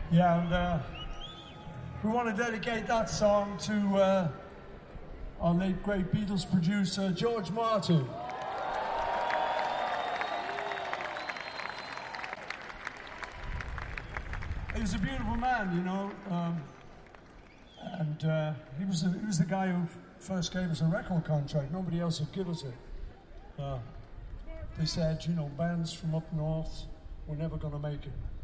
Yeah, and we want to dedicate that song to our late great Beatles producer, George Martin. He was a beautiful man, you know, and he was the guy who first gave us a record contract. Nobody else would give us it. They said, you know, bands from up north were never going to make it.